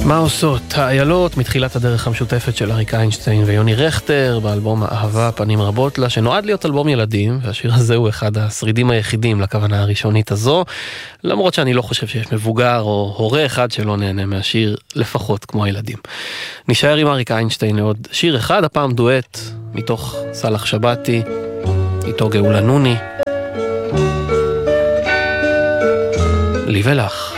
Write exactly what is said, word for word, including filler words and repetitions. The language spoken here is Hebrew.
מה עושות האיילות מתחילת הדרך המשותפת של אריק איינשטיין ויוני רכטר באלבום אהבה פנים רבות לה, שנועד להיות אלבום ילדים, והשיר הזה הוא אחד השרידים היחידים לכוונה הראשונית הזו, למרות שאני לא חושב שיש מבוגר או הורה אחד שלא נהנה מהשיר לפחות כמו הילדים. נשאר עם אריק איינשטיין לעוד שיר אחד, הפעם דואט מתוך סלח שבתי, איתו גאולה נוני, לי ולך.